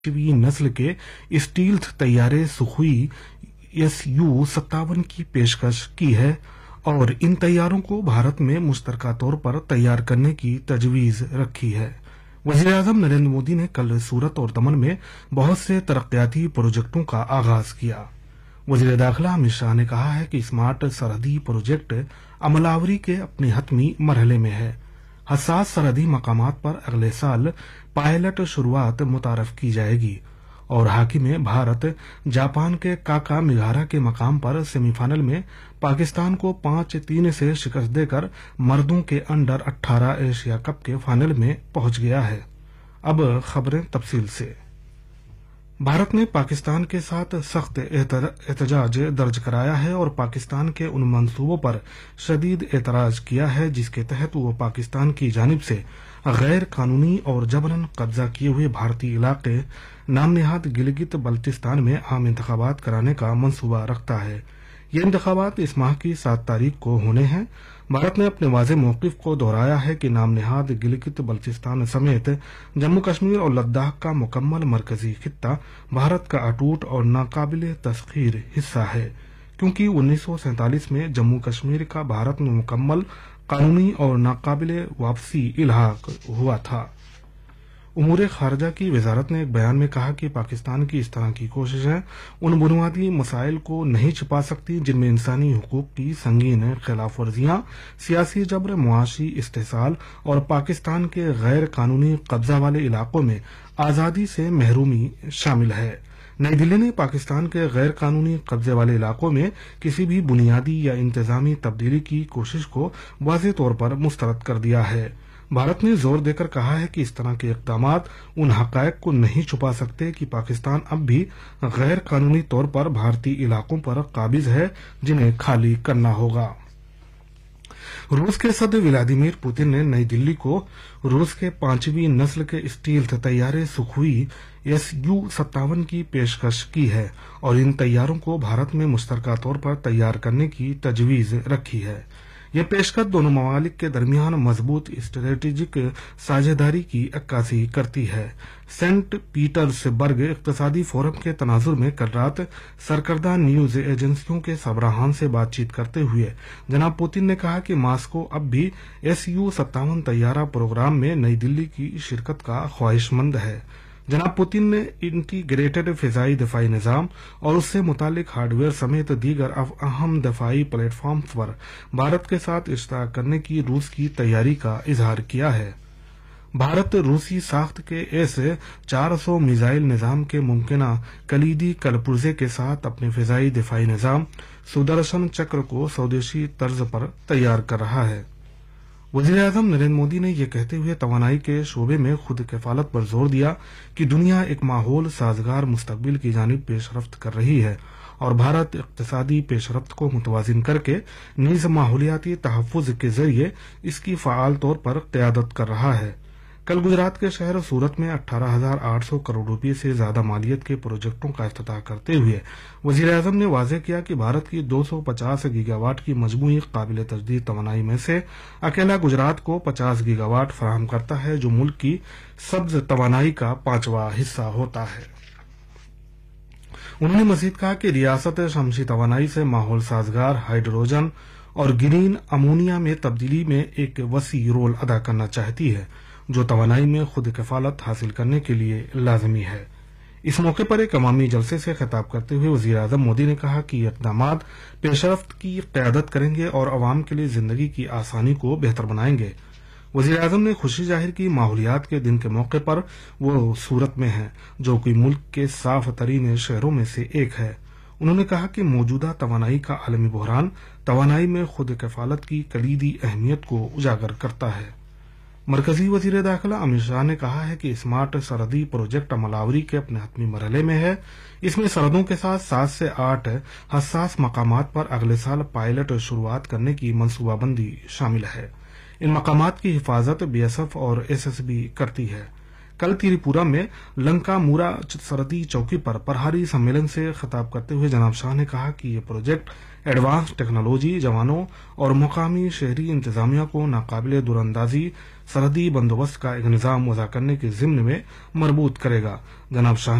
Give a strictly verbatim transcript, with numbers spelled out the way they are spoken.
पांचवी नस्ल के स्टील्थ तैयारे सुखोई एस यू सत्तावन की पेशकश की है और इन तैयारों को भारत में मुश्तरका तौर पर तैयार करने की तजवीज रखी है। वज़ीर-ए-आज़म नरेंद्र मोदी ने कल सूरत और दमन में बहुत से तरक्याती प्रोजेक्टों का आगाज किया। वज़ीर दाखिला अमित शाह ने कहा है कि स्मार्ट सरहदी प्रोजेक्ट अमलावरी के अपने हतमी मरहले में है। हसास सरहदी मकामात पर अगले साल पायलट शुरुआत मुतारफ की जाएगी और हाकी में भारत जापान के काका मिगारा के मकाम पर सेमीफाइनल में पाकिस्तान को पांच तीन से शिकस्त देकर मर्दों के अंडर अठारह एशिया कप के फाइनल में पहुंच गया है। अब खबरें तफसील से। भारत ने पाकिस्तान के साथ सख्त एहतजाज दर्ज कराया है और पाकिस्तान के उन मंसूबों पर शदीद एतराज किया है जिसके तहत वो पाकिस्तान की जानिब से गैर कानूनी और जबरन कब्जा किए हुए भारतीय इलाके नाम नेहाद गिलगित बल्तिस्तान में आम इंतखाबात कराने का मंसूबा रखता है। ये इंतखाबात इस माह की सात तारीख को होने हैं। भारत ने अपने वाज़ेह मौक़िफ़ को दोहराया है कि नाम नेहाद गिलगित बल्तिस्तान समेत जम्मू कश्मीर और लद्दाख का मुकम्मल मरकजी खित्ता भारत का अटूट और नाकाबिले तस्खीर हिस्सा है, क्योंकि उन्नीस सौ सैंतालीस में जम्मू कश्मीर का भारत में मुकम्मल कानूनी और नाकाबिले वापसी इल्हाक हुआ था। उमूर खारजा की वजारत ने एक बयान में कहा कि पाकिस्तान की इस तरह की कोशिशें उन बुनियादी मसाइल को नहीं छिपा सकती जिनमें इंसानी हुकूक की संगीन खिलाफ वर्जियां, सियासी जबर, मुआशी इस्तेसाल और पाकिस्तान के गैर कानूनी कब्जा वाले इलाकों में आज़ादी से महरूमी शामिल है। नई दिल्ली ने पाकिस्तान के गैर कानूनी कब्जे वाले इलाकों में किसी भी बुनियादी या इंतजामी तब्दीली की कोशिश को वाज़ेह तौर पर मुस्तरद कर दिया है। भारत ने जोर देकर कहा है कि इस तरह के इक़दामात उन हक़ाइक़ को नहीं छुपा सकते कि पाकिस्तान अब भी गैर कानूनी तौर पर भारतीय इलाकों पर काबिज है जिन्हें खाली करना होगा। रूस के सदर व्लादिमीर पुतिन ने नई दिल्ली को रूस के पांचवी नस्ल के स्टील्थ तैयारे सुखोई एस यू सत्तावन की पेशकश की है और इन तैयारों को भारत में मुश्तरका तौर पर तैयार करने की तजवीज रखी है। यह पेशकश दोनों ममालिक के दरमियान मजबूत स्ट्रेटेजिक साझेदारी की अक्कासी करती है। सेंट पीटर्सबर्ग इक़्तिसादी फोरम के तनाजुर में कल रात सरकर्दा न्यूज एजेंसियों के सबराहान से बातचीत करते हुए जनाब पुतिन ने कहा कि मास्को अब भी एस यू सत्तावन तैयारा प्रोग्राम में नई दिल्ली की शिरकत का ख्वाहिशमंद है। जनाब पुतिन ने इंटीग्रेटेड फिजाई दफाई निजाम और उससे मुतालिक हार्डवेयर समेत दीगर अहम दफाई प्लेटफॉर्म्स पर भारत के साथ इश्तराक करने की रूस की तैयारी का इजहार किया है। भारत रूसी साख्त के एस चार सौ मिसाइल निजाम के मुमकिना कलीदी कलपुर्जे के साथ अपने फिजाई दिफाई निजाम सुदर्शन चक्र को स्वदेशी तर्ज पर तैयार कर रहा है। वज़ीर-ए-आज़म नरेंद्र मोदी ने यह कहते हुए तवानाई के शोबे में खुद किफालत पर जोर दिया कि दुनिया एक माहौल साजगार मुस्तकबिल की जानिब पेशरफ्त कर रही है और भारत इक़्तिसादी पेशरफ्त को मुतवाजिन करके नीज़ माहौलियाती तहफ़्फ़ुज़ के जरिए इसकी फ़आल तौर पर क़यादत कर रहा है। कल गुजरात के शहर सूरत में अठारह हजार आठ सौ करोड़ रुपये से ज्यादा मालियत के प्रोजेक्टों का इफ्तिताह करते हुए वज़ीर-ए-आज़म ने वाज़ेह किया कि भारत की दो सौ पचास गीगावाट की मजमूई काबिल तजदीद तवानाई में से अकेला गुजरात को पचास गीगावाट फराहम करता है, जो मुल्क की सब्ज तवानाई का पांचवा हिस्सा होता है। उन्होंने मजीद कहा कि रियासत शमसी तवानाई से माहौल साजगार हाइड्रोजन और ग्रीन अमोनिया में तब्दीली में एक वसी रोल अदा करना चाहती है, जो तवानाई में खुद कफालत हासिल करने के लिए लाजमी है। इस मौके पर एक अवामी जलसे से खिताब करते हुए वज़ीर-ए-आज़म मोदी ने कहा कि ये इक़दामात पेशरफ्त की क़यादत करेंगे और अवाम के लिए जिंदगी की आसानी को बेहतर बनाएंगे। वज़ीर-ए-आज़म ने खुशी जाहिर की माहौलियात के दिन के मौके पर वो सूरत में हैं, जो कि मुल्क के साफ तरीन शहरों में से एक है। उन्होंने कहा कि मौजूदा तवानाई का आलमी बहरान तवानाई में खुद कफालत की कलीदी अहमियत को उजागर करता है। मरकजी वजीर दाखिला अमित शाह ने कहा है कि स्मार्ट सरहदी प्रोजेक्ट अमलावरी के अपने हतमी मरहले में है। इसमें सरहदों के साथ सात से आठ हसास मकामात पर अगले साल पायलट शुरुआत करने की मनसूबाबंदी शामिल है। इन मकामात की हिफाजत बीएसएफ और एसएसबी करती है। कल त्रिपुरा में लंका मूरा सरहदी चौकी पर प्रहारी सम्मेलन से खिताब करते हुए जनाब शाह ने कहा कि ये प्रोजेक्ट एडवांस टेक्नोलॉजी, जवानों और मुकामी शहरी इंतजामिया को नाकाबिले दूरंदाजी सरहदी बंदोबस्त का एक निजाम वضع करने के ضمن میں مربوط کرے گا. جناب شاہ